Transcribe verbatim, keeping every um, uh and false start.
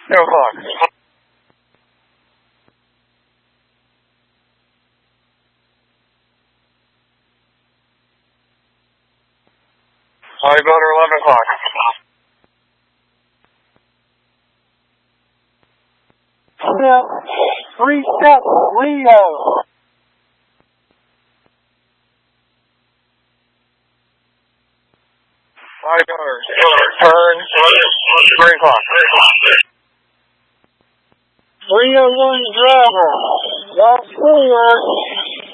No o'clock. Bodybuilder, eleven o'clock. Step, three steps, Leo. Bodybuilder, turn, three o'clock. three oh one driver. That's four.